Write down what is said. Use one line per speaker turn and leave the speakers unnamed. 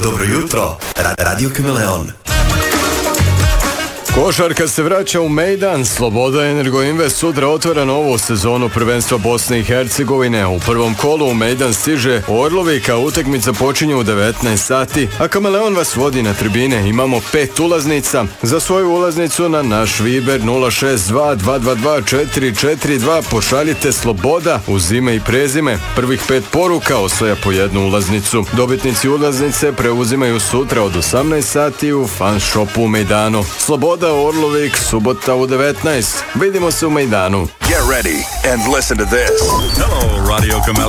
Dobro jutro, Radio Kameleon.
Košarka se vraća u Mejdan. Sloboda Energoinvest sutra otvara novu sezonu prvenstva Bosne i Hercegovine. U prvom kolu u Mejdan stiže Orlovik, a utakmica počinje u 19 sati, a Kameleon vas vodi na tribine. Imamo 5 ulaznica. Za svoju ulaznicu na naš Viber 062-222-442 pošaljite Sloboda uz ime i prezime. Prvih 5 poruka osvaja po jednu ulaznicu. Dobitnici ulaznice preuzimaju sutra od 18 sati u fan shopu u Mejdanu. Sloboda Orlovik, subota u 19. Vidimo se u Mejdanu.
Get ready and listen to this. Hello, Radio Kameleon.